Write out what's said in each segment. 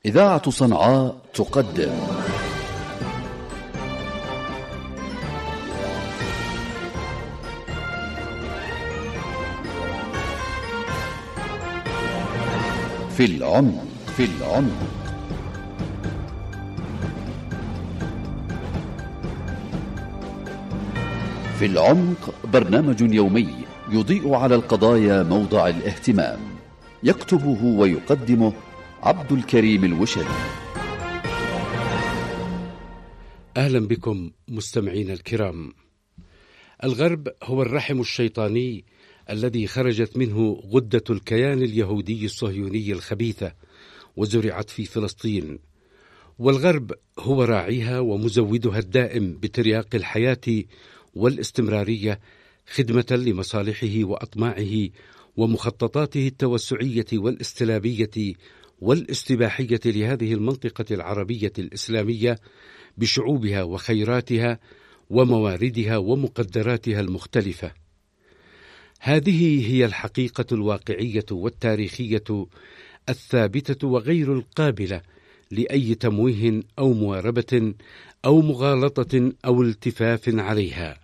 إذاعة صنعاء تقدم في العمق. في العمق برنامج يومي يضيء على القضايا موضع الاهتمام، يكتبه ويقدمه عبد الكريم الوشري. أهلا بكم مستمعين الكرام. الغرب هو الرحم الشيطاني الذي خرجت منه غدة الكيان اليهودي الصهيوني الخبيثة وزرعت في فلسطين، والغرب هو راعيها ومزودها الدائم بترياق الحياة والاستمرارية خدمة لمصالحه وأطماعه ومخططاته التوسعية والاستلابية والاستباحية لهذه المنطقة العربية الإسلامية بشعوبها وخيراتها ومواردها ومقدراتها المختلفة. هذه هي الحقيقة الواقعية والتاريخية الثابتة وغير القابلة لأي تمويه أو مواربة أو مغالطة أو التفاف عليها.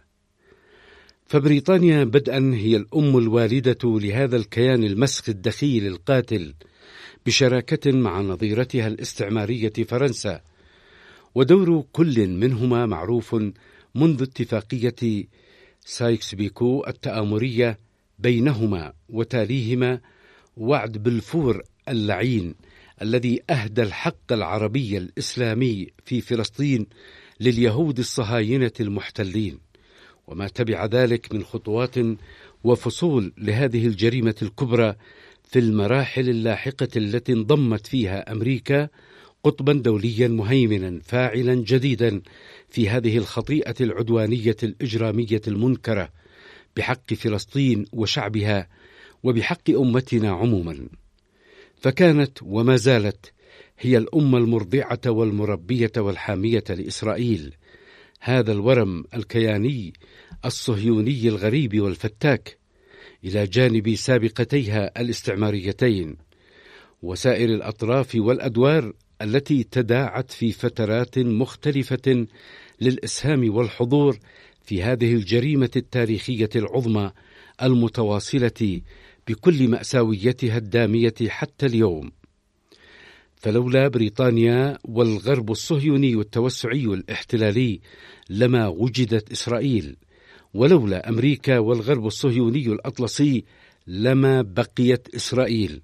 فبريطانيا بدءا هي الأم الوالدة لهذا الكيان المسخ الدخيل القاتل بشراكة مع نظيرتها الاستعمارية فرنسا، ودور كل منهما معروف منذ اتفاقية سايكس بيكو التآمرية بينهما وتاليهما وعد بلفور اللعين الذي أهدى الحق العربي الإسلامي في فلسطين لليهود الصهاينة المحتلين، وما تبع ذلك من خطوات وفصول لهذه الجريمة الكبرى في المراحل اللاحقة التي انضمت فيها أمريكا قطبا دوليا مهيمنا فاعلا جديدا في هذه الخطيئة العدوانية الإجرامية المنكرة بحق فلسطين وشعبها وبحق أمتنا عموما. فكانت وما زالت هي الأمة المرضعة والمربية والحامية لإسرائيل، هذا الورم الكياني الصهيوني الغريب والفتاك، إلى جانب سابقتيها الاستعماريتين وسائر الأطراف والأدوار التي تداعت في فترات مختلفة للإسهام والحضور في هذه الجريمة التاريخية العظمى المتواصلة بكل مأساويتها الدامية حتى اليوم. فلولا بريطانيا والغرب الصهيوني التوسعي الاحتلالي لما وجدت إسرائيل، ولولا أمريكا والغرب الصهيوني الأطلسي لما بقيت إسرائيل.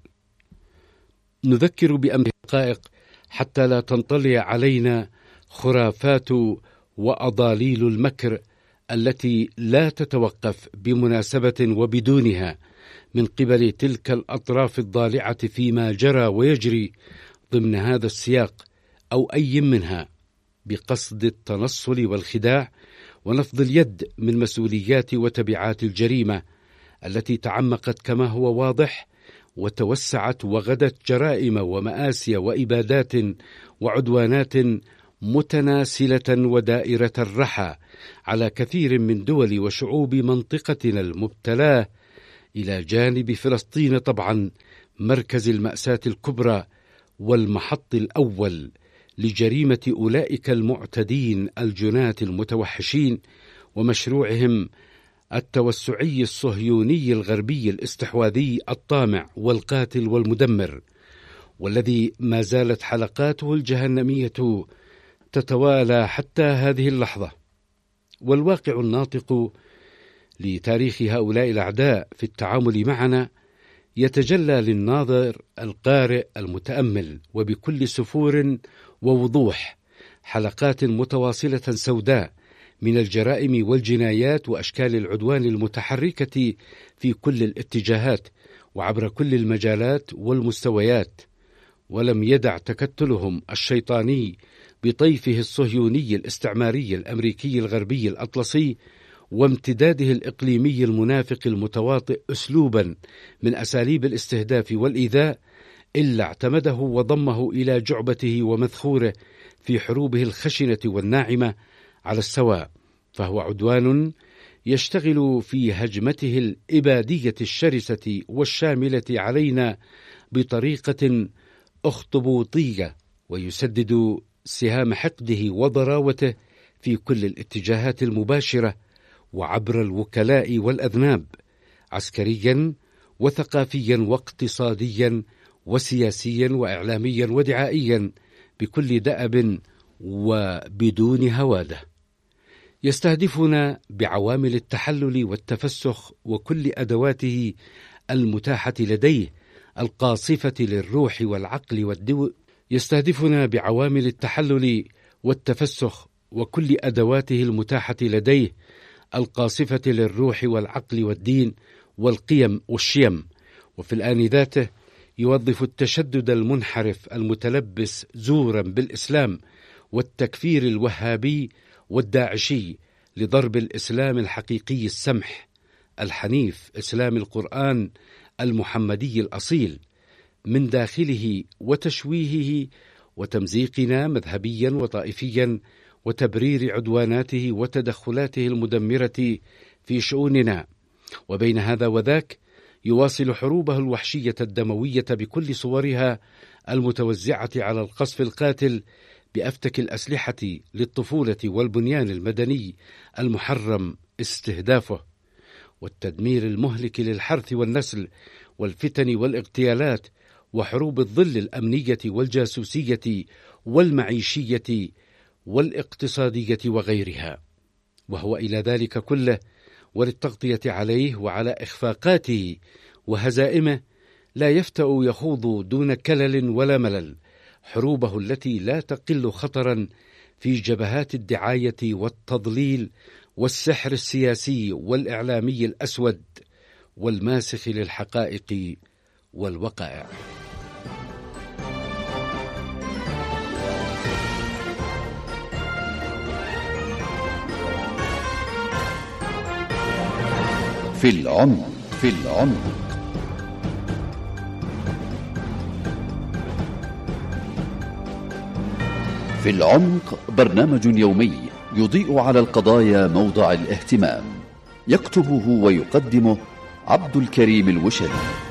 نذكر بأمر الحقائق حتى لا تنطلي علينا خرافات وأضاليل المكر التي لا تتوقف بمناسبة وبدونها من قبل تلك الأطراف الضالعة فيما جرى ويجري ضمن هذا السياق أو أي منها، بقصد التنصل والخداع ونفض اليد من مسؤوليات وتبعات الجريمة التي تعمقت كما هو واضح وتوسعت وغدت جرائم ومآسي وإبادات وعدوانات متناسلة ودائرة الرحى على كثير من دول وشعوب منطقتنا المبتلاة، إلى جانب فلسطين طبعا مركز المأساة الكبرى والمحط الأول لجريمة أولئك المعتدين الجناة المتوحشين ومشروعهم التوسعي الصهيوني الغربي الاستحواذي الطامع والقاتل والمدمر، والذي ما زالت حلقاته الجهنمية تتوالى حتى هذه اللحظة. والواقع الناطق لتاريخ هؤلاء الأعداء في التعامل معنا يتجلى للناظر القارئ المتأمل وبكل سفور ووضوح حلقات متواصلة سوداء من الجرائم والجنايات وأشكال العدوان المتحركة في كل الاتجاهات وعبر كل المجالات والمستويات، ولم يدع تكتلهم الشيطاني بطيفه الصهيوني الاستعماري الأمريكي الغربي الأطلسي وامتداده الإقليمي المنافق المتواطئ أسلوبا من أساليب الاستهداف والإيذاء إلا اعتمده وضمه إلى جعبته ومذخوره في حروبه الخشنة والناعمة على السواء، فهو عدوان يشتغل في هجمته الإبادية الشرسة والشاملة علينا بطريقة أخطبوطية ويسدد سهام حقده وضراوته في كل الاتجاهات المباشرة وعبر الوكلاء والأذناب، عسكريا وثقافيا واقتصاديا وسياسيا وإعلاميا ودعائيا، بكل دأب وبدون هوادة. يستهدفنا بعوامل التحلل والتفسخ وكل أدواته المتاحة لديه القاصفة للروح والعقل يستهدفنا بعوامل التحلل والتفسخ وكل أدواته المتاحة لديه القاصفة للروح والعقل والدين والقيم والشيم، وفي الآن ذاته يوظف التشدد المنحرف المتلبس زورا بالإسلام والتكفير الوهابي والداعشي لضرب الإسلام الحقيقي السمح الحنيف، إسلام القرآن المحمدي الأصيل، من داخله وتشويهه وتمزيقنا مذهبيا وطائفيا وتبرير عدواناته وتدخلاته المدمرة في شؤوننا. وبين هذا وذاك يواصل حروبه الوحشية الدموية بكل صورها المتوزعة على القصف القاتل بأفتك الأسلحة للطفولة والبنيان المدني المحرم استهدافه، والتدمير المهلك للحرث والنسل والفتن والاغتيالات وحروب الظل الأمنية والجاسوسية والمعيشية والاقتصادية وغيرها. وهو إلى ذلك كله وللتغطية عليه وعلى إخفاقاته وهزائمه لا يفتأ يخوض دون كلل ولا ملل حروبه التي لا تقل خطرا في جبهات الدعاية والتضليل والسحر السياسي والإعلامي الأسود والماسخ للحقائق والوقائع. في العمق. في العمق برنامج يومي يضيء على القضايا موضع الاهتمام، يكتبه ويقدمه عبد الكريم الوشدي.